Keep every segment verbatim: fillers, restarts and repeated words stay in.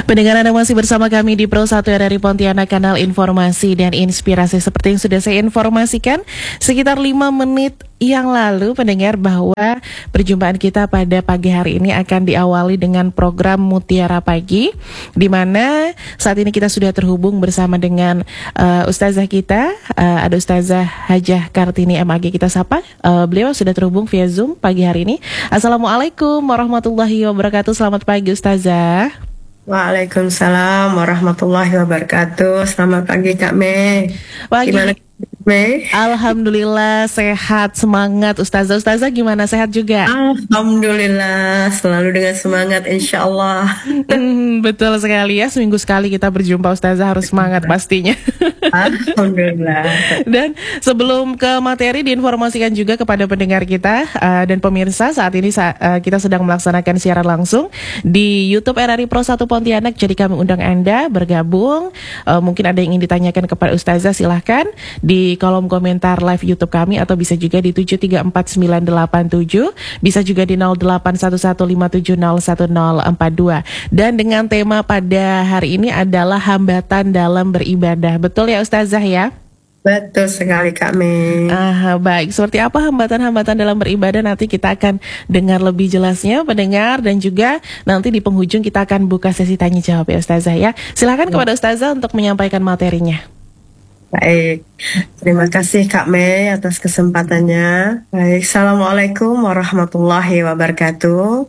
Pendengar, Anda masih bersama kami di Pro satu R R I Pontianak, kanal informasi dan inspirasi. Seperti yang sudah saya informasikan sekitar lima menit yang lalu, pendengar, bahwa perjumpaan kita pada pagi hari ini akan diawali dengan program Mutiara Pagi, di mana saat ini kita sudah terhubung bersama dengan uh, Ustazah kita, uh, ada Ustazah Hajah Kartini M A G. Kita sapa, uh, beliau sudah terhubung via Zoom pagi hari ini. Assalamualaikum warahmatullahi wabarakatuh. Selamat pagi Ustazah. Waalaikumsalam warahmatullahi wabarakatuh. Selamat pagi Kak Mei. Pagi. Gimana Mei? Alhamdulillah sehat, semangat. Ustazah, Ustazah gimana, sehat juga? Alhamdulillah, selalu dengan semangat insya Allah. Hmm, betul sekali ya, seminggu sekali kita berjumpa Ustazah, harus semangat pastinya. Alhamdulillah. Dan sebelum ke materi, diinformasikan juga kepada pendengar kita uh, dan pemirsa, saat ini sa uh, kita sedang melaksanakan siaran langsung di YouTube R R I Pro satu Pontianak. Jadi kami undang Anda bergabung. Uh, mungkin ada yang ingin ditanyakan kepada Ustazah, silahkan di kolom komentar live YouTube kami, atau bisa juga di tujuh tiga empat sembilan delapan tujuh, bisa juga di nol delapan satu satu lima tujuh nol satu nol empat dua. Dan dengan tema pada hari ini adalah hambatan dalam beribadah. Betul ya Ustazah ya? Betul sekali Kak Mei. Ah, baik. Seperti apa hambatan-hambatan dalam beribadah, nanti kita akan dengar lebih jelasnya, pendengar, dan juga nanti di penghujung kita akan buka sesi tanya jawab ya Ustazah ya. Silakan kepada Ustazah untuk menyampaikan materinya. Baik, terima kasih Kak Mei atas kesempatannya. Baik, Assalamualaikum warahmatullahi wabarakatuh.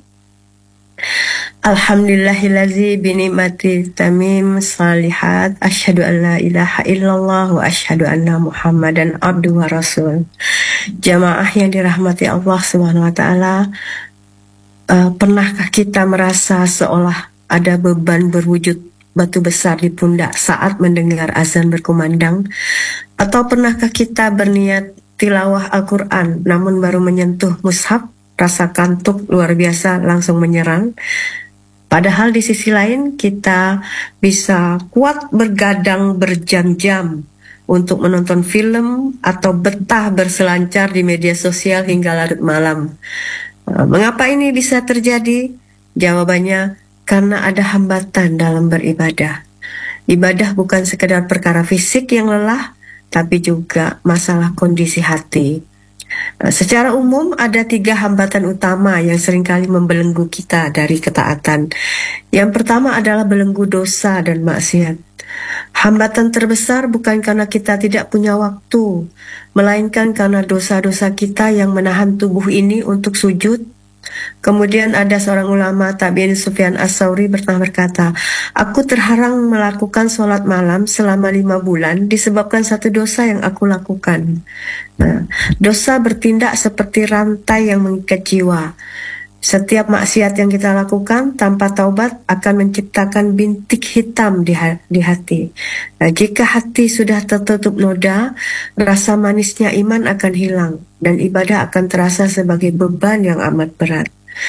Alhamdulillahillazi binikmati tamim salihat, asyhadu an la ilaha illallah wa asyhadu anna muhammadan abdu wa rasul. Jamaah yang dirahmati Allah subhanahu wa ta'ala, uh, pernahkah kita merasa seolah ada beban berwujud batu besar di pundak saat mendengar azan berkumandang? Atau pernahkah kita berniat tilawah Al-Quran namun baru menyentuh mushaf, rasa kantuk luar biasa langsung menyerang? Padahal di sisi lain kita bisa kuat bergadang berjam-jam untuk menonton film atau betah berselancar di media sosial hingga larut malam. Mengapa ini bisa terjadi? Jawabannya, karena ada hambatan dalam beribadah. Ibadah bukan sekedar perkara fisik yang lelah, tapi juga masalah kondisi hati. Secara umum ada tiga hambatan utama yang seringkali membelenggu kita dari ketaatan. Yang pertama adalah belenggu dosa dan maksiat. Hambatan terbesar bukan karena kita tidak punya waktu, melainkan karena dosa-dosa kita yang menahan tubuh ini untuk sujud. Kemudian ada seorang ulama tabi'in, Sufyan As-Tsauri, pernah berkata, aku terharang melakukan sholat malam selama lima bulan disebabkan satu dosa yang aku lakukan. Nah, dosa bertindak seperti rantai yang mengikat jiwa. Setiap maksiat yang kita lakukan tanpa taubat akan menciptakan bintik hitam di, ha di hati. Nah, jika hati sudah tertutup noda, rasa manisnya iman akan hilang dan ibadah akan terasa sebagai beban yang amat berat.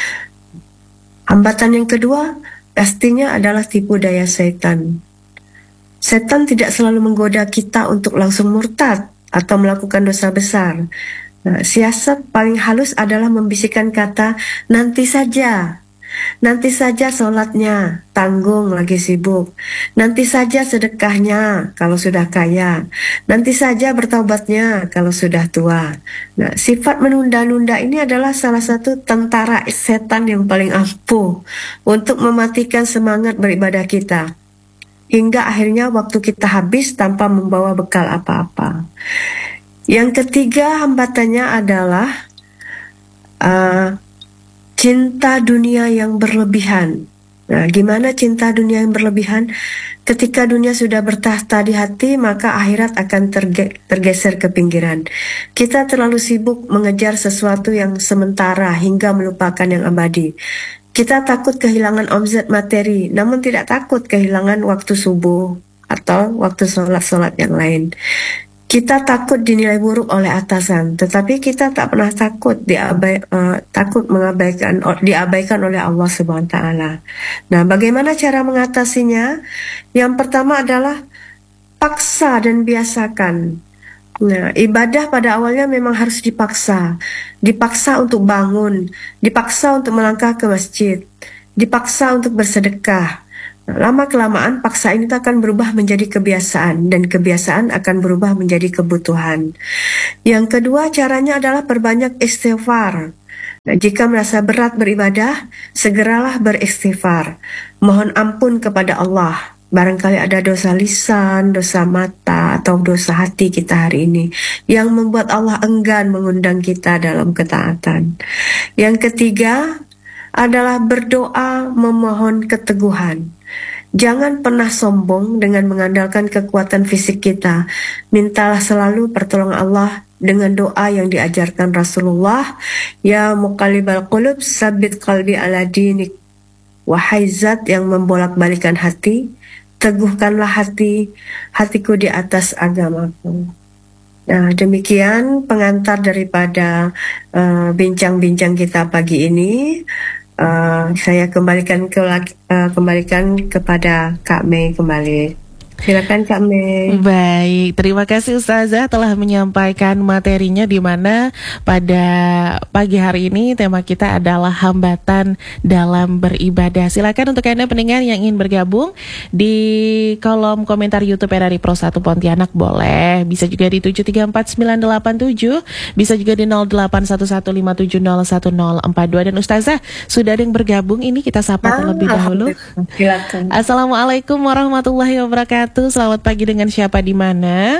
Hambatan yang kedua pastinya adalah tipu daya setan. Setan tidak selalu menggoda kita untuk langsung murtad atau melakukan dosa besar. Nah, siasat paling halus adalah membisikkan kata, nanti saja, nanti saja sholatnya, tanggung lagi sibuk, nanti saja sedekahnya kalau sudah kaya, nanti saja bertaubatnya kalau sudah tua. Nah, sifat menunda-nunda ini adalah salah satu tentara setan yang paling ampuh untuk mematikan semangat beribadah kita, hingga akhirnya waktu kita habis tanpa membawa bekal apa-apa. Yang ketiga hambatannya adalah uh, cinta dunia yang berlebihan. Nah, gimana cinta dunia yang berlebihan? Ketika dunia sudah bertahta di hati, maka akhirat akan terge tergeser ke pinggiran. Kita terlalu sibuk mengejar sesuatu yang sementara hingga melupakan yang abadi. Kita takut kehilangan omzet materi, namun tidak takut kehilangan waktu subuh atau waktu sholat-sholat yang lain. Kita takut dinilai buruk oleh atasan, tetapi kita tak pernah takut diabai, uh, takut mengabaikan diabaikan oleh Allah Subhanahu wa taala. Nah, bagaimana cara mengatasinya? Yang pertama adalah paksa dan biasakan. Nah, ibadah pada awalnya memang harus dipaksa. Dipaksa untuk bangun, dipaksa untuk melangkah ke masjid, dipaksa untuk bersedekah. Lama-kelamaan paksaan itu akan berubah menjadi kebiasaan, dan kebiasaan akan berubah menjadi kebutuhan. Yang kedua caranya adalah perbanyak istighfar. Nah, jika merasa berat beribadah, segeralah beristighfar. Mohon ampun kepada Allah. Barangkali ada dosa lisan, dosa mata, atau dosa hati kita hari ini yang membuat Allah enggan mengundang kita dalam ketaatan. Yang ketiga adalah berdoa memohon keteguhan. Jangan pernah sombong dengan mengandalkan kekuatan fisik kita. Mintalah selalu pertolongan Allah dengan doa yang diajarkan Rasulullah. Ya muqallibal qulub, sabit qalbi ala dinik. Wahai zat yang membolak-balikan hati, teguhkanlah hati, hatiku di atas agamaku. Nah, demikian pengantar daripada uh, bincang-bincang kita pagi ini. Uh, saya kembalikan ke uh, kembalikan kepada Kak Mei kembali. Silakan Kak Mei. Baik, terima kasih Ustazah telah menyampaikan materinya, di mana pada pagi hari ini tema kita adalah hambatan dalam beribadah. Silakan untuk Anda pendengar yang ingin bergabung di kolom komentar YouTube R R I Pro satu Pontianak boleh. Bisa juga di tujuh tiga empat sembilan delapan tujuh, bisa juga di nol delapan satu satu lima tujuh nol satu nol empat dua. Dan Ustazah sudah ada yang bergabung, ini kita sapa Ah, terlebih dahulu. silakan. Assalamualaikum warahmatullahi wabarakatuh. Selamat pagi, dengan siapa di mana?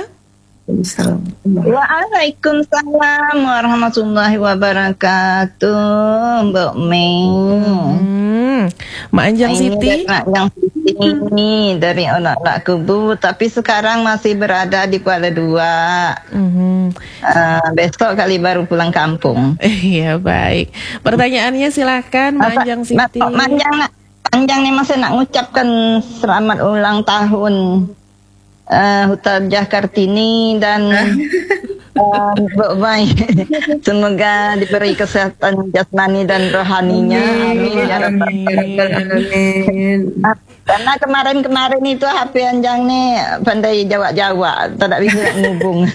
Waalaikumsalam warahmatullahi wabarakatuh, Mbak Mei. Hmm, Mak Anjang Ini Siti. dari Mak Anjang Siti ini dari anak-anak kubu, tapi sekarang masih berada di Kuala Dua. Mhm. Uh, besok kali baru pulang kampung. Iya, baik. Pertanyaannya silakan Mak Anjang Siti. Mak Anjang, Anjang nih masih nak ngucapkan selamat ulang tahun uh, Hutajah Kartini dan uh, Mbak Mai. Semoga diberi kesehatan jasmani dan rohaninya. Amin ya rabbal alamin. Karena kemarin-kemarin itu H P Anjang nih pandai jawab-jawab, tak bisa nak ngubung.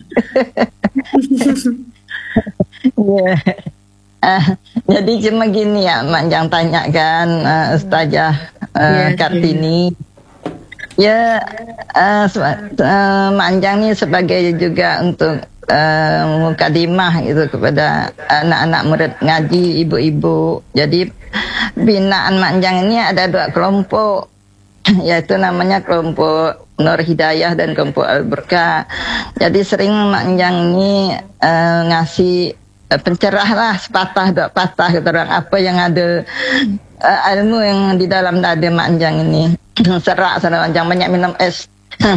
Yeah. Uh, jadi cuma gini ya, Mak Anjang tanyakan uh, Ustazah uh, Iya, Kartini. Ya, uh, uh, Mak Anjang ini sebagai juga untuk uh, mukadimah gitu kepada anak-anak murid ngaji, ibu-ibu. Jadi binaan Mak Anjang ini ada dua kelompok, yaitu namanya kelompok Nur Hidayah dan kelompok Al Berkah. Jadi sering Mak Anjang ini uh, ngasih pencerah lah, sepatah dua patah gitu orang apa yang ada uh, ilmu yang di dalam dada Mak Anjang ini. Serak sana Mak Anjang, banyak minum es.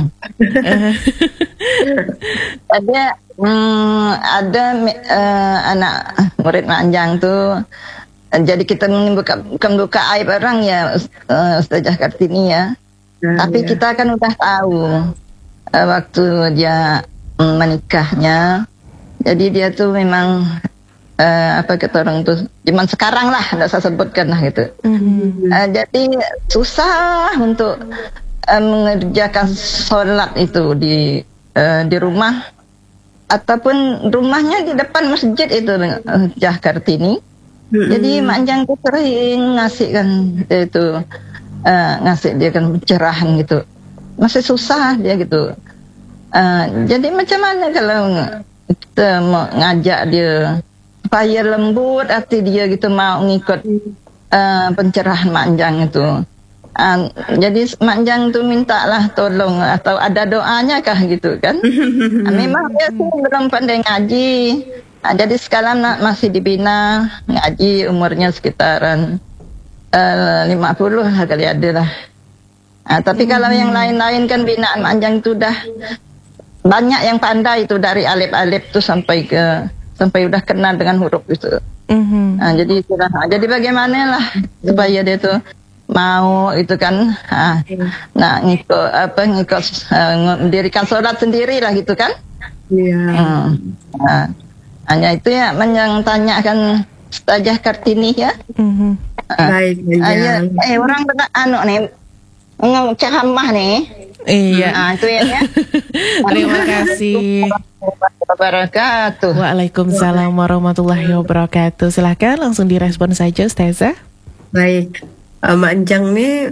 ada hmm, ada uh, anak murid Mak Anjang tuh, jadi kita membuka membuka aib orang ya, uh, Ustazah Kartini ya. Nah, Tapi ya. kita kan udah tahu uh, waktu dia um, menikahnya. Jadi dia tuh memang uh, apa kata orang tuh zaman sekarang lah, tidak saya sebutkan lah gitu. Mhm. Uh, jadi susah untuk uh, mengerjakan sholat itu di uh, di rumah ataupun rumahnya di depan masjid itu uh, Jah Kartini. Jadi Mak Anjang tuh sering ngasih kan itu uh, ngasih dia kan pencerahan gitu. Masih susah dia gitu. Uh, jadi macam mana kalau kita mau ngajak dia supaya lembut hati dia gitu, mau ngikut uh, pencerahan Mak Anjang itu. Uh, jadi Mak Anjang tuh mintalah tolong atau ada doanya kah gitu kan. uh, memang dia tuh belum pandai ngaji. Uh, jadi sekarang nak masih dibina ngaji, umurnya sekitaran uh, lima puluh lah kali ada lah. Uh, tapi kalau yang lain-lain kan binaan Mak Anjang itu dah banyak yang pandai itu, dari alif-alif tuh sampai ke sampai udah kenal dengan huruf itu. Mhm. Nah, jadi itulah. Jadi bagaimana lah supaya dia tuh mau itu kan, ah, nah ngikut apa ngikut uh, mendirikan sholat sendiri lah gitu kan. Iya. Hmm. Nah, hanya itu ya yang tanyakan Ustazah Kartini ya. Mhm. Ah, Baik, ah, ya, Anjang. eh orang benar anu nih ngomong ceramah nih. Iya. Ah, itu ya. ya. Terima kasih. Wabarakatuh. Waalaikumsalam warahmatullahi wabarakatuh. Silahkan langsung direspon saja Ustazah. Baik, uh, Mak Anjang nih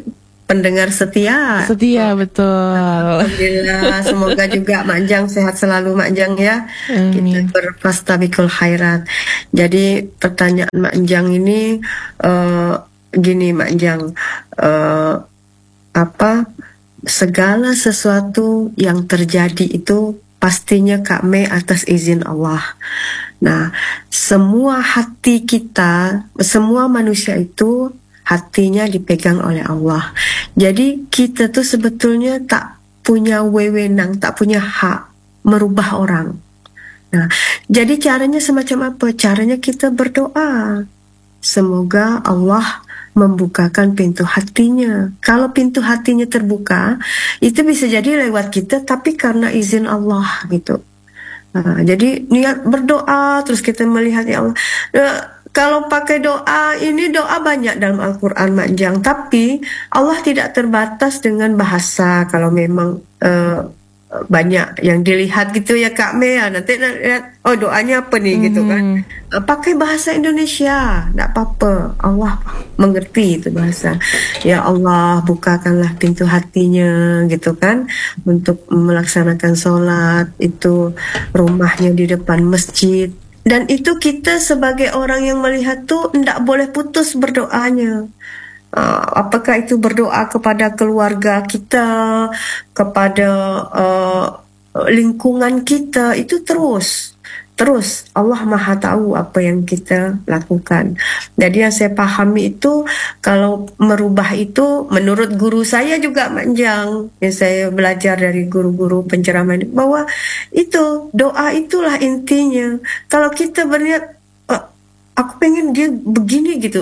pendengar setia. Setia, betul. Alhamdulillah, semoga juga Mak Jang sehat selalu, Mak Jang ya. Kita Amin. berfastabiqul khairat. Jadi pertanyaan Mak Jang ini eh, gini Mak Jang, eh, apa segala sesuatu yang terjadi itu pastinya Kak Mei atas izin Allah. Nah, semua hati kita, semua manusia itu hatinya dipegang oleh Allah. Jadi kita tuh sebetulnya tak punya wewenang, tak punya hak merubah orang. Nah, jadi caranya semacam apa? Caranya kita berdoa. Semoga Allah membukakan pintu hatinya. Kalau pintu hatinya terbuka, itu bisa jadi lewat kita, tapi karena izin Allah gitu. Nah, jadi niat berdoa terus kita melihat ya Allah. Nah, kalau pakai doa ini doa banyak dalam Al-Quran Mak Jang, tapi Allah tidak terbatas dengan bahasa. Kalau memang eh, banyak yang dilihat gitu ya Kak Mea, nanti lihat oh doanya apa nih gitu kan. Eh, pakai bahasa Indonesia nggak apa-apa, Allah mengerti itu bahasa. Ya Allah bukakanlah pintu hatinya gitu kan, untuk melaksanakan sholat itu rumahnya di depan masjid. Dan itu kita sebagai orang yang melihat tuh nggak boleh putus berdoanya. Uh, apakah itu berdoa kepada keluarga kita, kepada uh, lingkungan kita, itu terus terus Allah Maha tahu apa yang kita lakukan. Jadi yang saya pahami itu kalau merubah itu menurut guru saya juga Mak Jang, yang saya belajar dari guru-guru penceramah bahwa itu doa itulah intinya. Kalau kita berniat "Oh, aku pengen dia begini gitu,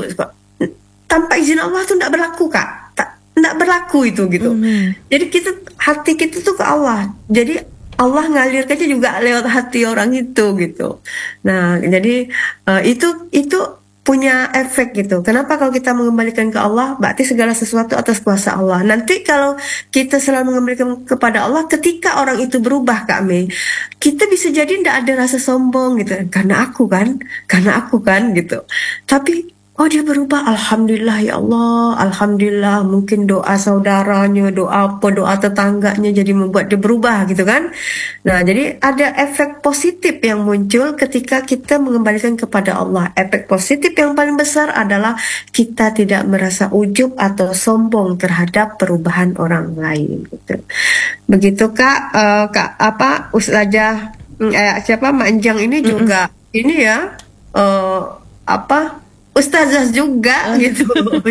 tanpa izin Allah tuh tidak berlaku Kak, tidak berlaku itu gitu. Mm-hmm. Jadi kita hati kita tuh ke Allah. Jadi Allah ngalirkannya juga lewat hati orang itu gitu. Nah, jadi uh, itu itu punya efek gitu. Kenapa kalau kita mengembalikan ke Allah, berarti segala sesuatu atas kuasa Allah. Nanti kalau kita selalu mengembalikan kepada Allah, ketika orang itu berubah Kak Mei, kita bisa jadi tidak ada rasa sombong gitu. Karena aku kan, karena aku kan gitu. Tapi oh dia berubah, Alhamdulillah ya Allah, Alhamdulillah, mungkin doa saudaranya, doa apa, doa tetangganya jadi membuat dia berubah gitu kan. Nah jadi ada efek positif yang muncul ketika kita mengembalikan kepada Allah. Efek positif yang paling besar adalah kita tidak merasa ujub atau sombong terhadap perubahan orang lain gitu. Begitu Kak, uh, Kak apa Ustazah eh, siapa Mak Jang ini juga mm-hmm. ini ya uh, apa Ustazah juga gitu.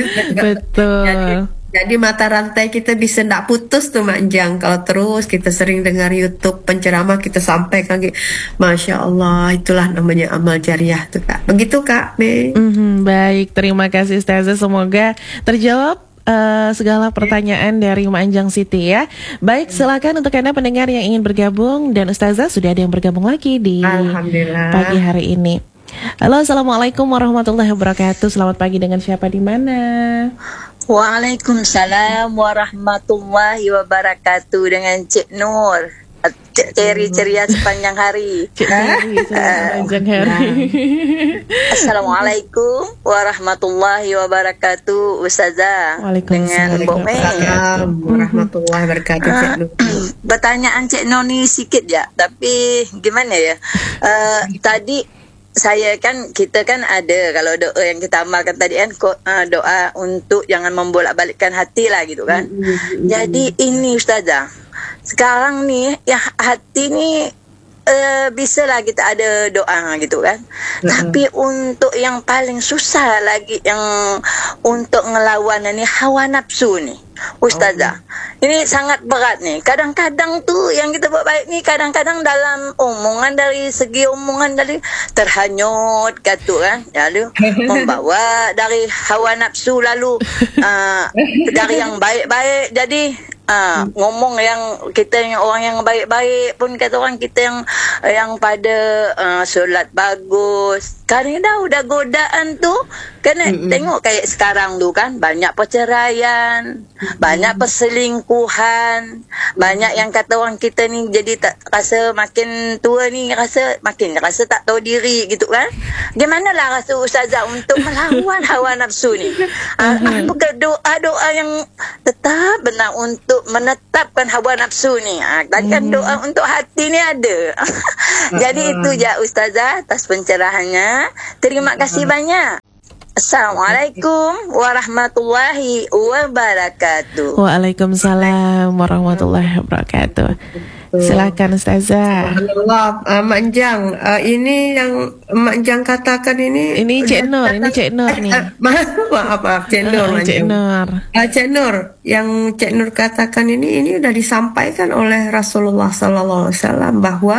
Betul. Jadi, jadi mata rantai kita bisa ndak putus tuh Mak Jang. Kalau terus kita sering dengar YouTube penceramah kita sampaikan, Masya Allah, itulah namanya amal jariah tuh Kak. Begitu Kak Mei. Mm-hmm, baik, terima kasih Ustazah. Semoga terjawab uh, segala pertanyaan dari Mak Jang Siti ya. Baik, silakan untuk Anda pendengar yang ingin bergabung, dan Ustazah sudah ada yang bergabung lagi di pagi hari ini. Halo, assalamualaikum warahmatullahi wabarakatuh. Selamat pagi, dengan siapa di mana? Waalaikumsalam warahmatullahi wabarakatuh, dengan Cik Nur. Cik Ceri ceria sepanjang hari. Cik Ceri sepanjang hari. Assalamualaikum warahmatullahi wabarakatuh, Ustazah. Waalaikumsalam warahmatullahi wabarakatuh. Cik Nur. Pertanyaan Cik Nur ni sikit ya, tapi gimana ya? Uh, tadi saya kan, kita kan ada, kalau doa yang kita amalkan tadi kan doa untuk jangan membolak-balikkan hati lah gitu kan. Jadi ini Ustazah, sekarang nih ya hati nih uh, bisa lah kita ada doa gitu kan. Mm-hmm. Tapi untuk yang paling susah lagi yang untuk ngelawan ini hawa nafsu nih Ustazah. Oh. Ini sangat berat nih. Kadang-kadang tuh yang kita buat baik nih, kadang-kadang dalam omongan, dari segi omongan dari terhanyut kata kan, lalu membawa dari hawa nafsu, lalu uh, dari yang baik-baik jadi uh, ngomong yang kita yang orang yang baik-baik pun kata orang kita yang yang pada uh, solat bagus, kadang-kadang udah godaan tuh kan mm-hmm. tengok kayak sekarang tuh kan banyak perceraian, mm-hmm. banyak perselingkuhan, banyak yang kata orang kita ni jadi tak rasa makin tua ni rasa makin rasa tak tahu diri gitu kan. Gimana lah rasa ustazah untuk melawan hawa nafsu ni? Mm-hmm. Apa doa-doa yang tetap benar untuk menetapkan hawa nafsu ni? Ha, tadi kan mm-hmm. doa untuk hati ni ada. Jadi mm-hmm. itu je ustazah atas pencerahannya. Terima kasih banyak. Assalamualaikum warahmatullahi wabarakatuh. Waalaikumsalam warahmatullahi wabarakatuh. Silakan Ustazah. Allah, uh, Mak Jang, uh, ini yang Mak Jang katakan ini. Ini Cik Nur, ini Cik Nur nih. Uh, maaf, maaf, maaf, Cik Nur. Uh, Cik Nur. Uh, Cik Nur, yang Cik Nur katakan ini, ini sudah disampaikan oleh Rasulullah Sallallahu Alaihi Wasallam bahwa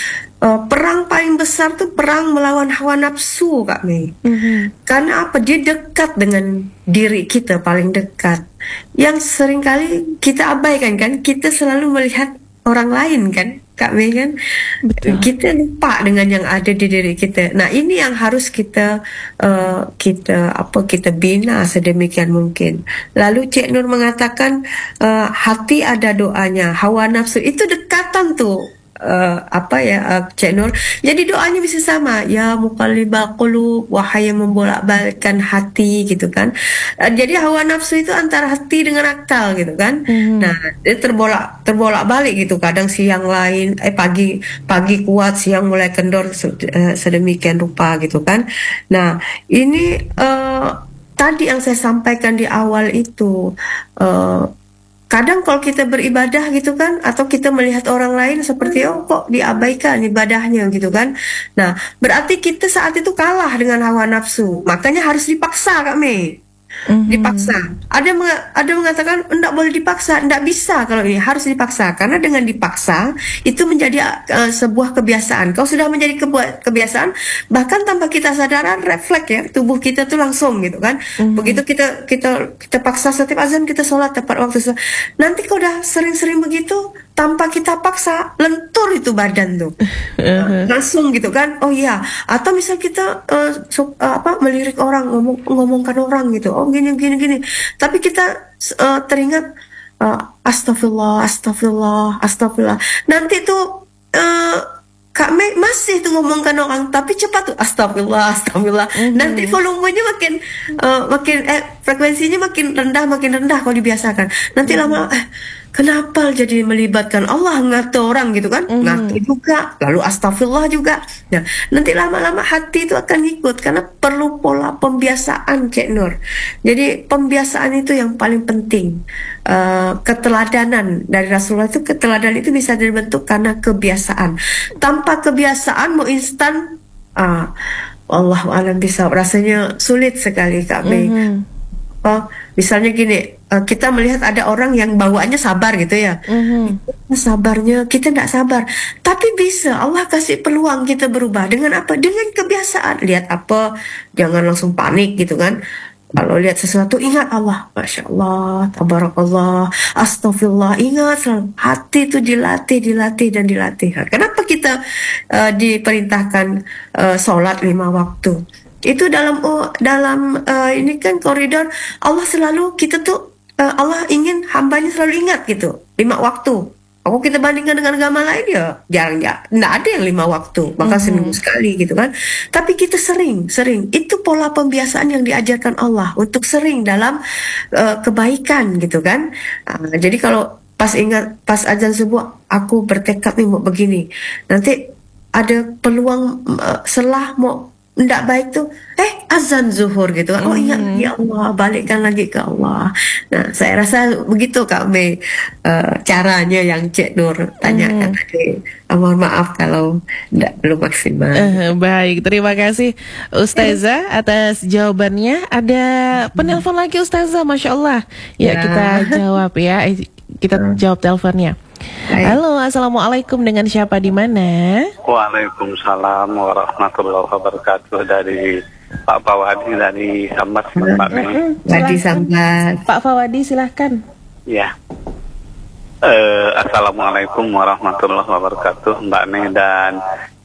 Uh, perang paling besar tuh perang melawan hawa nafsu, Kak Mei. Mm-hmm. Karena apa? Dia dekat dengan diri kita, paling dekat. Yang seringkali kita abaikan kan, kita selalu melihat orang lain kan, Kak Mei kan. Betul. Kita lupa dengan yang ada di diri kita. Nah, ini yang harus kita uh, kita apa kita bina sedemikian mungkin. Lalu Cik Nur mengatakan uh, hati ada doanya, hawa nafsu itu dekatan tuh. Uh, apa ya uh, Cik Nur, jadi doanya bisa sama, ya muqallibal qulub, wahai yang membolak-balikkan hati gitu kan. Uh, jadi hawa nafsu itu antara hati dengan akal gitu kan. Mm-hmm. Nah, dia terbolak terbolak-balik gitu, kadang siang lain eh pagi pagi kuat, siang mulai kendor uh, sedemikian rupa gitu kan. Nah, ini uh, tadi yang saya sampaikan di awal itu, uh, kadang kalau kita beribadah gitu kan, atau kita melihat orang lain seperti oh kok diabaikan ibadahnya gitu kan. Nah, berarti kita saat itu kalah dengan hawa nafsu. Makanya harus dipaksa, Kak Mei. Mm-hmm. Dipaksa. Ada meng- ada mengatakan enggak boleh dipaksa, enggak bisa kalau ini harus dipaksa, karena dengan dipaksa itu menjadi uh, sebuah kebiasaan. Kalau sudah menjadi kebu- kebiasaan, bahkan tanpa kita sadaran refleks ya, tubuh kita tuh langsung gitu kan. Mm-hmm. Begitu kita kita kita paksa setiap azan kita sholat tepat waktu. Nanti kalau udah sering-sering begitu, tanpa kita paksa lentur itu badan tuh. Uh-huh. Langsung gitu kan. Oh iya, atau misal kita uh, so, uh, apa melirik orang, ngomong ngomongkan orang gitu. Oh gini gini gini. Tapi kita uh, teringat uh, astagfirullah, astagfirullah, astagfirullah. Nanti tuh uh, Kak Mei masih tuh ngomongkan orang, tapi cepat tuh astagfirullah, astagfirullah. Mm-hmm. Nanti volumenya makin uh, makin eh frekuensinya makin rendah, makin rendah kalau dibiasakan. Nanti mm-hmm. lama eh kenapa jadi melibatkan Allah ngatur orang gitu kan? Mm-hmm. Ngatur juga, lalu astagfirullah juga. Nah, nanti lama-lama hati itu akan ikut karena perlu pola pembiasaan, Cik Nur. Jadi pembiasaan itu yang paling penting. Uh, keteladanan dari Rasulullah itu, keteladanan itu bisa dibentuk karena kebiasaan. Tanpa kebiasaan mau instan, ah, Allahu a'lam bisa rasanya sulit sekali, Kak Mei. Mm-hmm. Oh, misalnya gini, kita melihat ada orang yang bawaannya sabar gitu ya. Mm-hmm. Sabarnya kita tidak sabar, tapi bisa Allah kasih peluang kita berubah dengan apa? Dengan kebiasaan. Lihat apa, jangan langsung panik gitu kan. Kalau lihat sesuatu ingat Allah, Masya Allah, Tabarakallah, Astagfirullah, ingat selalu. Hati itu dilatih, dilatih dan dilatih. Kenapa kita uh, diperintahkan uh, sholat lima waktu? Itu dalam oh, dalam uh, ini kan koridor Allah selalu, kita tuh uh, Allah ingin hambanya selalu ingat gitu lima waktu. Kalau kita bandingkan dengan agama lain ya jarang ya, nggak ada yang lima waktu, bahkan mm-hmm. seminggu sekali gitu kan. Tapi kita sering, sering itu pola pembiasaan yang diajarkan Allah untuk sering dalam uh, kebaikan gitu kan. Uh, jadi kalau pas ingat pas azan subuh aku bertekad nih mau begini, nanti ada peluang uh, selah mau nggak baik tuh, eh azan zuhur gitu kan. Oh ingat, mm. ya Allah, balikkan lagi ke Allah. Nah, saya rasa begitu Kak Mei uh, caranya yang Cik Nur tanyakan mm. tadi. Uh, mohon maaf kalau nggak belum maksimal. Uh, baik, terima kasih Ustazah atas jawabannya. Ada penelpon lagi Ustazah, Masya Allah. Ya, ya. Kita jawab ya, kita uh. jawab teleponnya. Hai. Halo, assalamualaikum, dengan siapa di mana? Waalaikumsalam warahmatullahi wabarakatuh, dari Pak Fawadi dari Sambat, Mbak Mei. Wadi Sambat. Pak Fawadi silahkan. Ya. Uh, assalamualaikum warahmatullahi wabarakatuh, Mbak Mei dan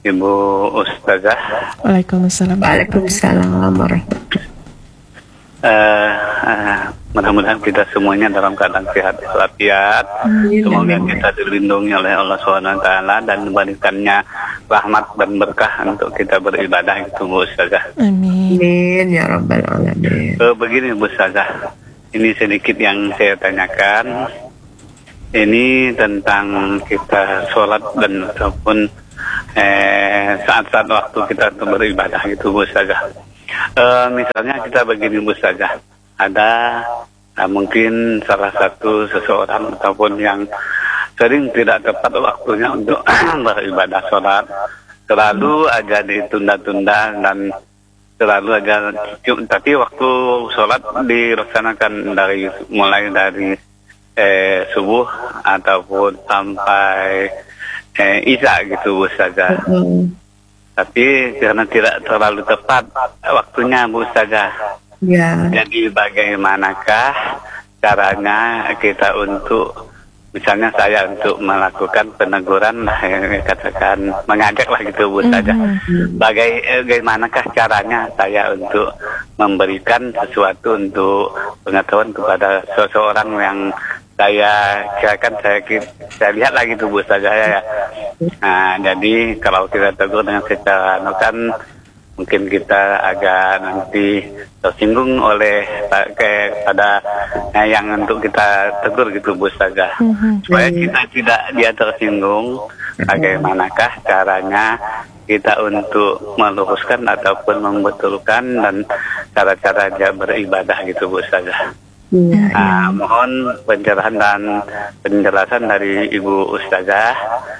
Ibu Ustazah. Waalaikumsalam. Waalaikumsalam warahmatullahi. Eh, eh, mudah-mudahan kita semuanya dalam keadaan sehat walafiat. Semoga kita dilindungi oleh Allah subhanahu wa taala dan diberikannya rahmat dan berkah untuk kita beribadah itu Bu Ustazah. Amin. Amin ya rabbal alamin. Eh, begini Bu Ustazah, ini sedikit yang saya tanyakan. Ini tentang kita sholat dan ataupun eh, saat-saat waktu kita untuk beribadah gitu Bu Ustazah. Uh, misalnya kita begini Bu Ustazah, ada uh, mungkin salah satu seseorang ataupun yang sering tidak tepat waktunya untuk beribadah sholat, selalu aja ditunda-tunda dan selalu aja, tapi waktu sholat dilaksanakan dari mulai dari eh, subuh ataupun sampai eh, isya gitu Bu Ustazah. Tapi karena tidak terlalu tepat waktunya Bu Ustazah. Ya. Jadi bagaimanakah caranya kita untuk, misalnya saya untuk melakukan peneguran lah, katakan mengajak lah gitu Bu Ustazah. Mm-hmm. Bagai, bagaimanakah caranya saya untuk memberikan sesuatu untuk pengetahuan kepada seseorang yang saya kirakan saya, saya lihat lagi tuh Bu Ustazah ya. Nah, jadi kalau kita tegur dengan secara kan mungkin kita agak nanti tersinggung oleh kayak pada eh, yang untuk kita tegur gitu Bu Ustazah. Mm-hmm. Supaya kita tidak dia tersinggung, bagaimanakah caranya kita untuk meluruskan ataupun membetulkan dan cara-cara dia beribadah gitu Bu Ustazah. Ya, Uh, mohon pencerahan dan penjelasan dari Ibu Ustazah.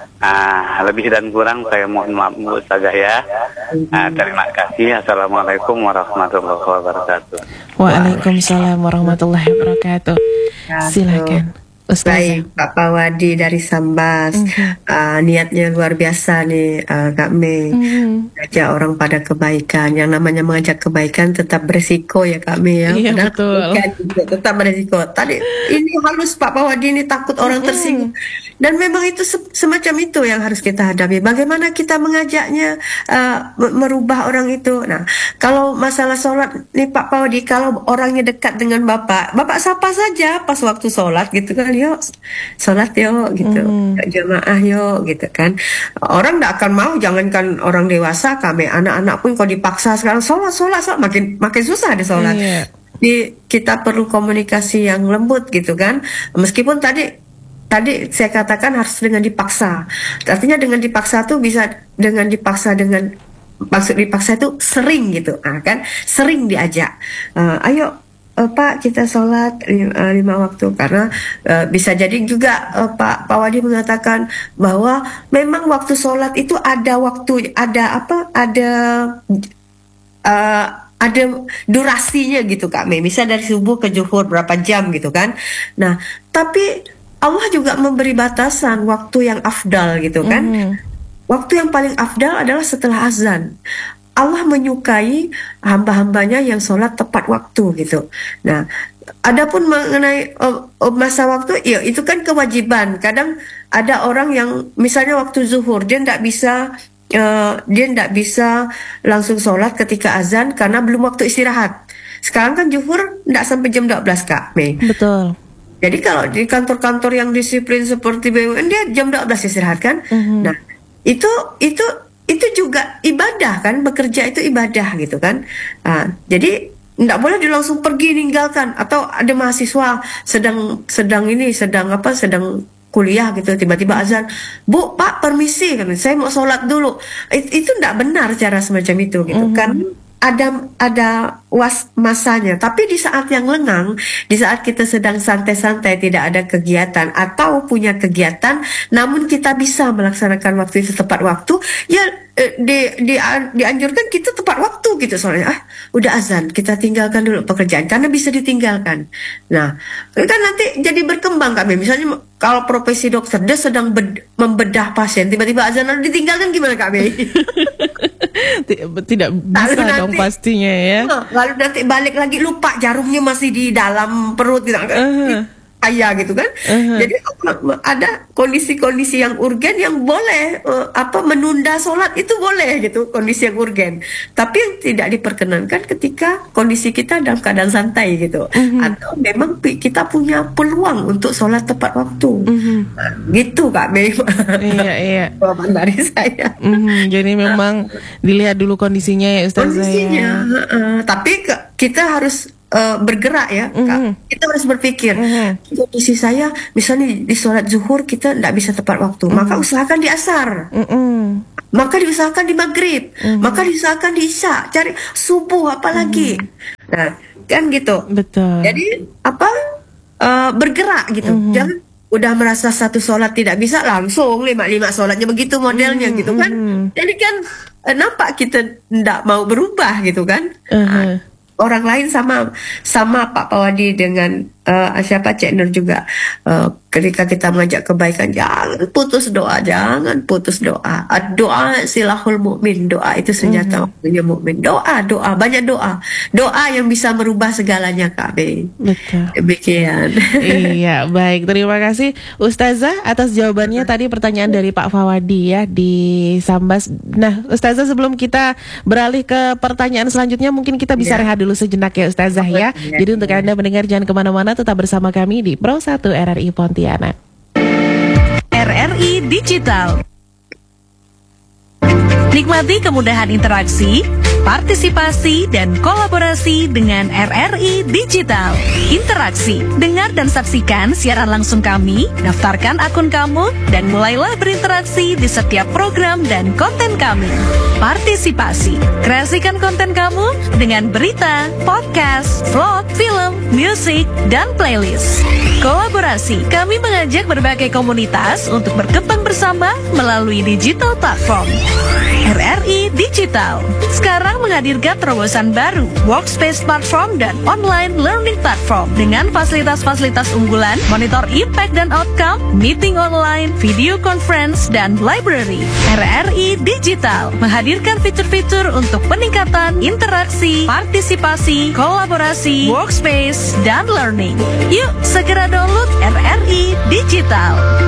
Uh, lebih dan kurang saya mohon maaf Bu Ustazah ya. Uh, terima kasih. Assalamualaikum warahmatullahi wabarakatuh. Waalaikumsalam warahmatullahi wabarakatuh. Silakan Ustazah. Baik, Pak Pawadi dari Sambas. Mhm. Uh, niatnya luar biasa nih uh, Kak Mei. Mhm. Mengajak orang pada kebaikan. Yang namanya mengajak kebaikan tetap beresiko ya Kak Mei ya. Iya, Padahal betul. kebaikan juga tetap beresiko. Tadi ini halus Pak Pawadi ini takut orang tersinggung. Dan memang itu se- semacam itu yang harus kita hadapi. Bagaimana kita mengajaknya uh, me- merubah orang itu. Nah, kalau masalah sholat nih Pak Pawadi, kalau orangnya dekat dengan Bapak, Bapak sapa saja pas waktu sholat gitu kan, yuk sholat yuk gitu, Mhm. jamaah yuk gitu kan. Orang tidak akan mau, jangankan orang dewasa, kami anak-anak pun kalau dipaksa sekarang sholat sholat sholat makin makin susah deh sholat. Iya. Di, kita perlu komunikasi yang lembut gitu kan. Meskipun tadi tadi saya katakan harus dengan dipaksa. Artinya dengan dipaksa tuh bisa dengan dipaksa dengan maksud dipaksa itu sering gitu, ah, kan sering diajak. Uh, ayo uh, Pak kita sholat lima, uh, lima waktu, karena uh, bisa jadi juga uh, Pak Pak Wadi mengatakan bahwa memang waktu sholat itu ada waktu, ada apa, ada uh, ada durasinya gitu Kak Mei. Misal dari subuh ke zuhur berapa jam gitu kan. Nah, tapi Allah juga memberi batasan waktu yang afdal gitu kan. Mhm. Waktu yang paling afdal adalah setelah azan. Allah menyukai hamba-hambanya yang sholat tepat waktu gitu. Nah, adapun mengenai uh, uh, masa waktu, ya itu kan kewajiban. Kadang ada orang yang misalnya waktu zuhur dia tidak bisa uh, dia tidak bisa langsung sholat ketika azan karena belum waktu istirahat. Sekarang kan zuhur tidak sampai jam dua belas Kak Mei. Betul. Jadi kalau di kantor-kantor yang disiplin seperti B U M N dia jam dua belas istirahat kan. Mhm. Nah, itu itu itu juga ibadah kan, bekerja itu ibadah gitu kan. Nah, jadi tidak boleh dia langsung pergi ninggalkan. Atau ada mahasiswa sedang sedang ini sedang apa sedang kuliah gitu, tiba-tiba azan, Bu Pak permisi kan, saya mau sholat dulu. It, itu tidak benar cara semacam itu gitu Mhm. kan. Ada ada was masanya, tapi di saat yang lengang, di saat kita sedang santai-santai tidak ada kegiatan atau punya kegiatan, namun kita bisa melaksanakan waktu itu tepat waktu, ya eh, di, di, dianjurkan kita tepat waktu gitu. Soalnya ah udah azan, kita tinggalkan dulu pekerjaan karena bisa ditinggalkan. Nah, kan nanti jadi berkembang Kak Mei. Misalnya kalau profesi dokter dia sedang bed- membedah pasien, tiba-tiba azan lalu ditinggalkan, gimana Kak Mei? Tidak bisa Lalu dong nanti- pastinya ya. Nah, lalu nanti balik lagi lupa jarumnya masih di dalam perut gitu. Uh. kaya gitu kan. Uh-huh. Jadi ada kondisi-kondisi yang urgen yang boleh uh, apa menunda sholat itu boleh gitu, kondisi yang urgen. Tapi yang tidak diperkenankan ketika kondisi kita dalam keadaan santai gitu. Uh-huh. Atau memang kita punya peluang untuk sholat tepat waktu. Uh-huh. Nah, gitu Kak Mei. Iya, iya. Jawaban dari saya. Uh-huh. Jadi memang dilihat dulu kondisinya ya Ustazah. Kondisinya. Ya. Uh, tapi ke, kita harus Uh, bergerak ya, Kak. Mm-hmm. Kita harus berpikir, mm-hmm. kondisi saya misalnya di sholat zuhur kita tidak bisa tepat waktu, mm-hmm. maka usahakan di asar, mm-hmm. maka diusahakan di maghrib, mm-hmm. maka diusahakan di isya, cari subuh apalagi, mm-hmm. nah kan gitu. Betul. Jadi apa uh, bergerak gitu, mm-hmm. jangan udah merasa satu sholat tidak bisa langsung lima lima sholatnya begitu modelnya mm-hmm. gitu kan. Jadi kan uh, nampak kita tidak mau berubah gitu kan. Uh-huh. Nah, orang lain sama sama Pak Pawadi dengan uh, siapa Cik Nur juga uh, ketika kita mengajak kebaikan, jangan putus doa, jangan putus doa. Doa silahul mukmin, doa itu senjata mm-hmm. mukmin. Doa, doa, banyak doa. Doa yang bisa merubah segalanya Kak Be. Betul. Demikian. Iya, baik. Terima kasih Ustazah atas jawabannya tadi pertanyaan dari Pak Fawadi ya di Sambas. Nah, Ustazah sebelum kita beralih ke pertanyaan selanjutnya mungkin kita bisa yeah. rehat dulu sejenak ya Ustazah ya. Yeah. Jadi untuk Anda mendengar jangan kemana-mana, tetap bersama kami di Pro satu R R I Pontianak. R R I Digital. Nikmati kemudahan interaksi, partisipasi, dan kolaborasi dengan R R I Digital. Interaksi, dengar dan saksikan siaran langsung kami, daftarkan akun kamu, dan mulailah berinteraksi di setiap program dan konten kami. Partisipasi, kreasikan konten kamu dengan berita, podcast, vlog, film, musik, dan playlist. Kolaborasi, kami mengajak berbagai komunitas untuk berkembang bersama melalui digital platform. R R I Digital sekarang menghadirkan terobosan baru, workspace platform dan online learning platform dengan fasilitas-fasilitas unggulan, monitor impact dan outcome, meeting online, video conference, dan library. R R I Digital menghadirkan fitur-fitur untuk peningkatan interaksi, partisipasi, kolaborasi, workspace, dan learning. Yuk segera download R R I Digital.